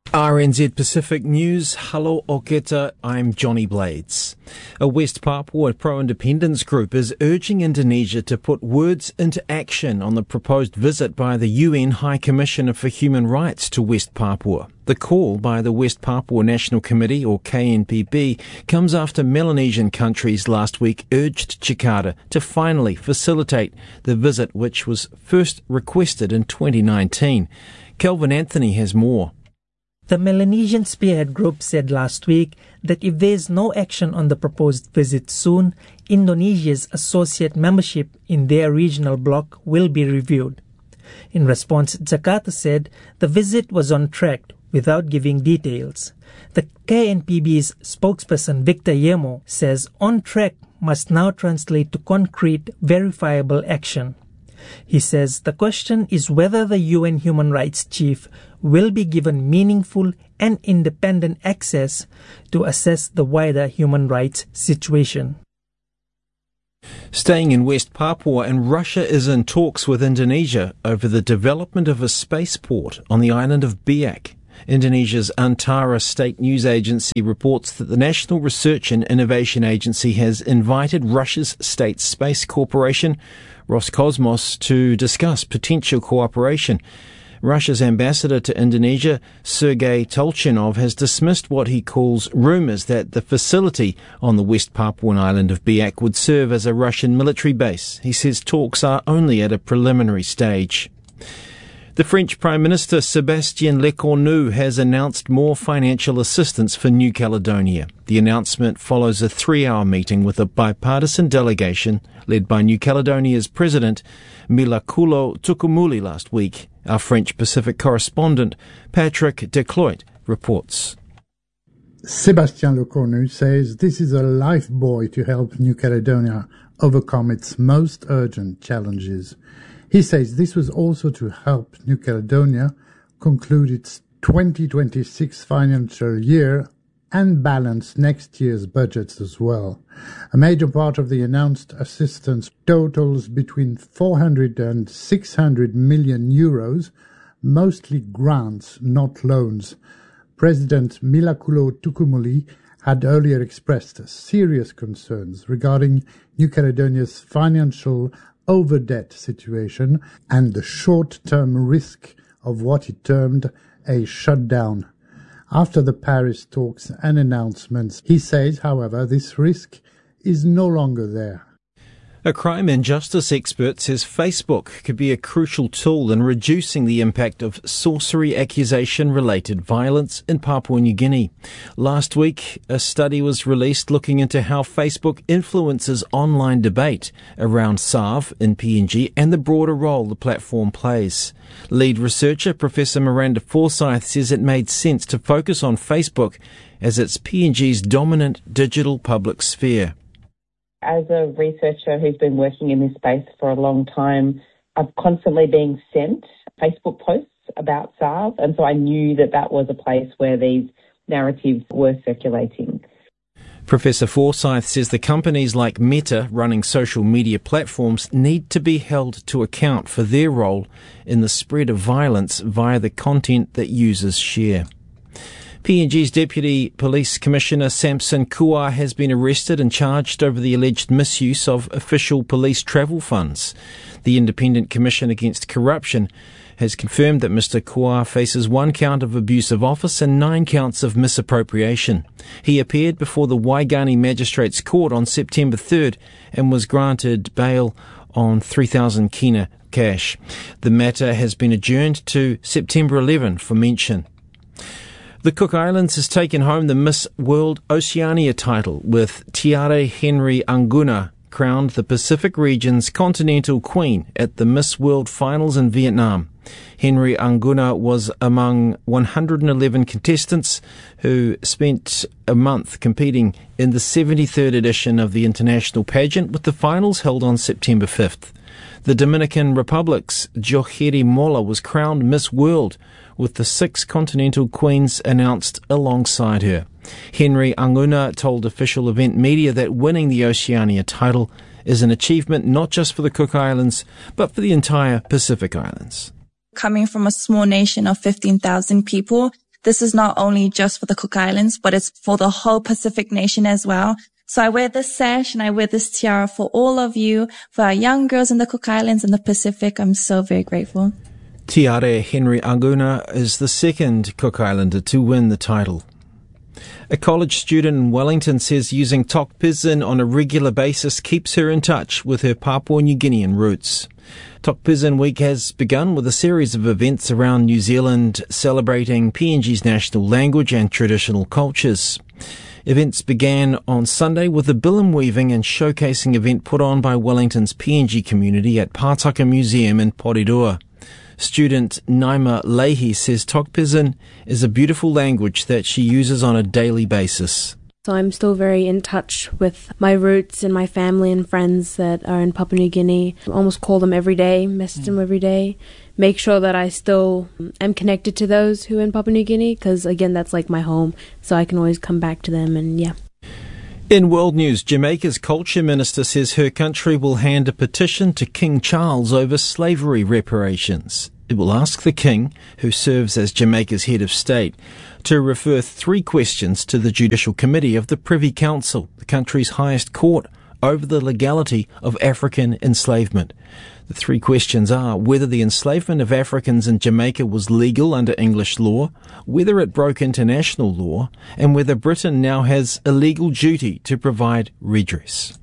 RNZ Pacific News, Halo Oketa, I'm Johnny Blades. A West Papua pro-independence group is urging Indonesia to put words into action on the proposed visit by the UN High Commissioner for Human Rights to West Papua. The call by the West Papua National Committee, or KNPB, comes after Melanesian countries last week urged Jakarta to finally facilitate the visit, which was first requested in 2019. Kelvin Anthony has more. The Melanesian Spearhead Group said last week that if there is no action on the proposed visit soon, Indonesia's associate membership in their regional bloc will be reviewed. In response, Jakarta said the visit was on track without giving details. The KNPB's spokesperson Victor Yemo says on track must now translate to concrete, verifiable action. He says the question is whether the UN Human Rights Chief will be given meaningful and independent access to assess the wider human rights situation. Staying in West Papua, and Russia is in talks with Indonesia over the development of a spaceport on the island of Biak. Indonesia's Antara State News Agency reports that the National Research and Innovation Agency has invited Russia's State Space Corporation, Roscosmos, to discuss potential cooperation. Russia's ambassador to Indonesia, Sergei Tolchinov, has dismissed what he calls rumours that the facility on the West Papuan island of Biak would serve as a Russian military base. He says talks are only at a preliminary stage. The French Prime Minister Sébastien Lecornu has announced more financial assistance for New Caledonia. The announcement follows a 3-hour meeting with a bipartisan delegation led by New Caledonia's President Milakulo Tukumuli last week. Our French Pacific correspondent Patrick Decloit reports. Sébastien Lecornu says this is a lifebuoy to help New Caledonia overcome its most urgent challenges. He says this was also to help New Caledonia conclude its 2026 financial year and balance next year's budgets as well. A major part of the announced assistance totals between 400 and 600 million euros, mostly grants, not loans. President Milakulo Tukumuli had earlier expressed serious concerns regarding New Caledonia's financial over-debt situation and the short-term risk of what he termed a shutdown. After the Paris talks and announcements, he says, however, this risk is no longer there. A crime and justice expert says Facebook could be a crucial tool in reducing the impact of sorcery accusation-related violence in Papua New Guinea. Last week, a study was released looking into how Facebook influences online debate around SARV in PNG and the broader role the platform plays. Lead researcher Professor Miranda Forsyth says it made sense to focus on Facebook as it's PNG's dominant digital public sphere. As a researcher who's been working in this space for a long time, I've constantly been sent Facebook posts about SARV, and so I knew that that was a place where these narratives were circulating. Professor Forsyth says the companies like Meta running social media platforms need to be held to account for their role in the spread of violence via the content that users share. PNG's Deputy Police Commissioner Samson Kuar has been arrested and charged over the alleged misuse of official police travel funds. The Independent Commission Against Corruption has confirmed that Mr. Kuar faces 1 count of abuse of office and 9 counts of misappropriation. He appeared before the Waigani Magistrates Court on September 3rd and was granted bail on 3,000 kina cash. The matter has been adjourned to September 11 for mention. The Cook Islands has taken home the Miss World Oceania title, with Tiare Henry Anguna crowned the Pacific region's continental queen at the Miss World Finals in Vietnam. Henry Anguna was among 111 contestants who spent a month competing in the 73rd edition of the international pageant, with the finals held on September 5th. The Dominican Republic's Joheri Mola was crowned Miss World, with the 6 continental queens announced alongside her. Henry Anguna told official event media that winning the Oceania title is an achievement not just for the Cook Islands, but for the entire Pacific Islands. Coming from a small nation of 15,000 people, this is not only just for the Cook Islands, but it's for the whole Pacific nation as well. So I wear this sash and I wear this tiara for all of you, for our young girls in the Cook Islands and the Pacific. I'm so very grateful. Tiare Henry Aguna is the second Cook Islander to win the title. A college student in Wellington says using Tok Pisin on a regular basis keeps her in touch with her Papua New Guinean roots. Tok Pisin Week has begun with a series of events around New Zealand celebrating PNG's national language and traditional cultures. Events began on Sunday with a bilim weaving and showcasing event put on by Wellington's PNG community at Pātaka Museum in Porirua. Student Naima Leahy says Tok Pisin is a beautiful language that she uses on a daily basis. So I'm still very in touch with my roots and my family and friends that are in Papua New Guinea. I almost call them every day, message them every day, make sure that I still am connected to those who are in Papua New Guinea, because again, that's like my home, so I can always come back to them and yeah. In world news, Jamaica's culture minister says her country will hand a petition to King Charles over slavery reparations. It will ask the King, who serves as Jamaica's head of state, to refer 3 questions to the Judicial Committee of the Privy Council, the country's highest court, over the legality of African enslavement. The 3 questions are whether the enslavement of Africans in Jamaica was legal under English law, whether it broke international law, and whether Britain now has a legal duty to provide redress.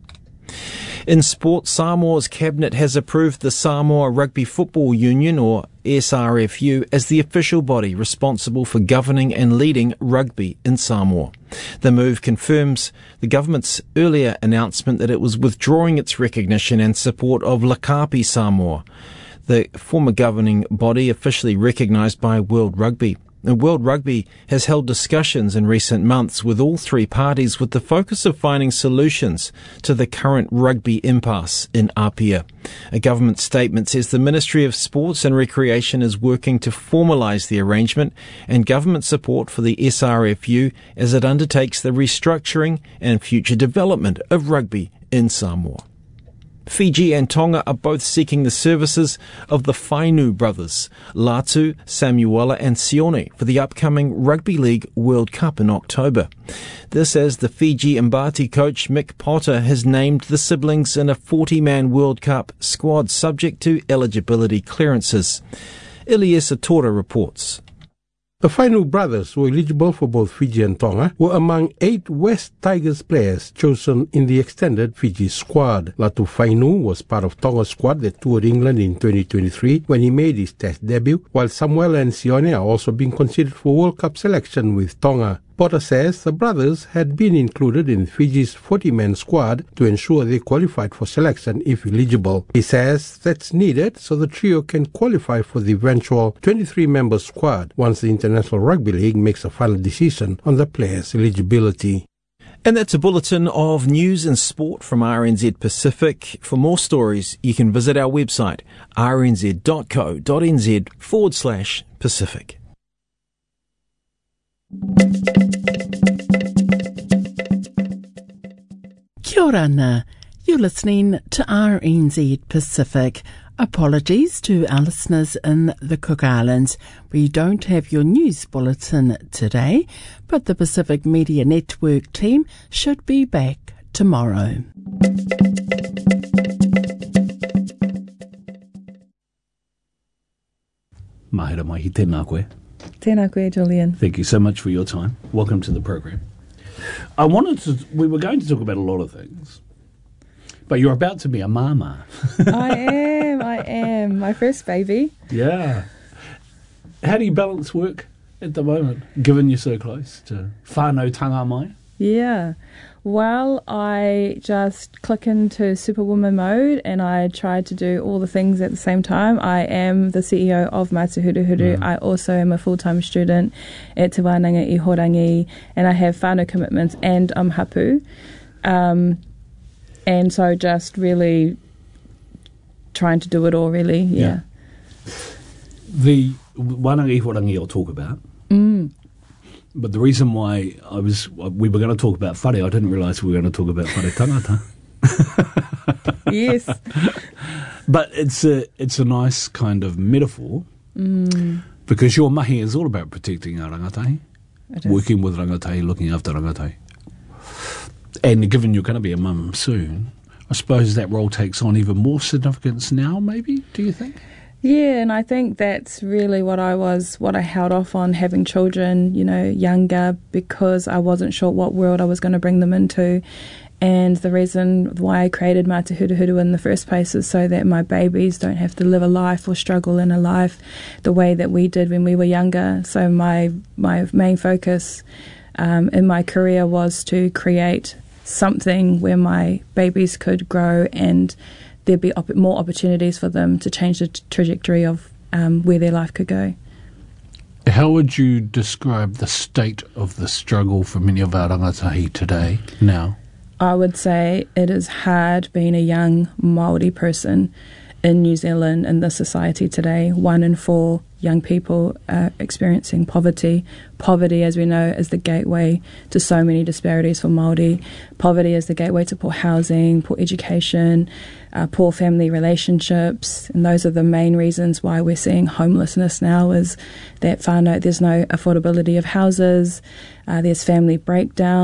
In sport, Samoa's cabinet has approved the Samoa Rugby Football Union, or SRFU, as the official body responsible for governing and leading rugby in Samoa. The move confirms the government's earlier announcement that it was withdrawing its recognition and support of Lakapi Samoa, the former governing body officially recognised by World Rugby. World Rugby has held discussions in recent months with all 3 parties with the focus of finding solutions to the current rugby impasse in Apia. A government statement says the Ministry of Sports and Recreation is working to formalise the arrangement and government support for the SRFU as it undertakes the restructuring and future development of rugby in Samoa. Fiji and Tonga are both seeking the services of the Fainu brothers, Latu, Samuela and Sione, for the upcoming Rugby League World Cup in October. This as the Fiji Mbati coach Mick Potter has named the siblings in a 40-man World Cup squad subject to eligibility clearances. Eliesa Tora reports. The Fainu brothers, who were eligible for both Fiji and Tonga, were among 8 West Tigers players chosen in the extended Fiji squad. Latu Fainu was part of Tonga's squad that toured England in 2023 when he made his Test debut, while Samuel and Sione are also being considered for World Cup selection with Tonga. Potter says the brothers had been included in Fiji's 40-man squad to ensure they qualified for selection if eligible. He says that's needed so the trio can qualify for the eventual 23-member squad once the International Rugby League makes a final decision on the players' eligibility. And that's a bulletin of news and sport from RNZ Pacific. For more stories, you can visit our website, rnz.co.nz/Pacific. Kia ora ana. You're listening to RNZ Pacific. Apologies to our listeners in the Cook Islands. We don't have your news bulletin today, but the Pacific Media Network team should be back tomorrow. Mahera mai, tēnā koe. Tēnā koe, Julian. Thank you so much for your time. Welcome to the program. We were going to talk about a lot of things, but you're about to be a mama. I am. My first baby. Yeah. How do you balance work at the moment, given you're so close to whānau tanga mai? Yeah. Well, I just click into Superwoman mode and I try to do all the things at the same time. I am the CEO of Mātua Huruhuru. I also am a full-time student at Te Wānanga I Horangi, and I have whānau commitments and I'm hapu. And so just really trying to do it all, really, yeah. The Wānanga I Horangi I'll talk about. But the reason why we were going to talk about whare, I didn't realise we were going to talk about whare tangata. Yes. But it's a nice kind of metaphor Because your mahi is all about protecting our rangatahi, It is. working with rangatahi, looking after rangatahi. And given you're going to be a mum soon, I suppose that role takes on even more significance now, maybe, do you think? Yeah, and I think that's really what I held off on having children, younger, because I wasn't sure what world I was going to bring them into. And the reason why I created Mā Te Huruhuru in the first place is so that my babies don't have to live a life or struggle in a life the way that we did when we were younger. So my main focus in my career was to create something where my babies could grow and there'd be more opportunities for them to change the trajectory of where their life could go. How would you describe the state of the struggle for many of our rangatahi today, now? I would say it is hard being a young Māori person in New Zealand, in this society today. 1 in 4 young people are experiencing poverty. Poverty, as we know, is the gateway to so many disparities for Māori. Poverty is the gateway to poor housing, poor education, poor family relationships, and those are the main reasons why we're seeing homelessness now, is that there's no affordability of houses, there's family breakdown.